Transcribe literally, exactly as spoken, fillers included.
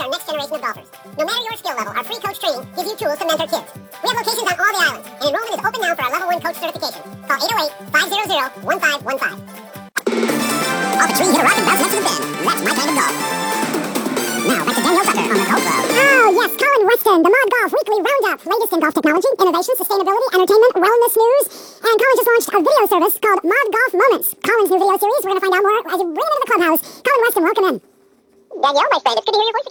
our next generation of golfers. No matter your skill level, our free coach training gives you tools to mentor kids. We have locations on all the islands, and enrollment is open now for our level one coach certification. Call eight oh eight, five hundred, one five one five. Off a tree, hit a rock, and bounce next to the pin. That's my kind of golf. Now, back to Danielle Tucker on the Golf Club. Oh, yes, Colin Weston, the Mod Golf Weekly Roundup. Latest in golf technology, innovation, sustainability, entertainment, wellness news. And Colin just launched a video service called Mod Golf Moments. Colin's new video series, we're going to find out more as you bring him into the clubhouse. Colin Weston, welcome in. Danielle, my friend, it's good to hear your voice.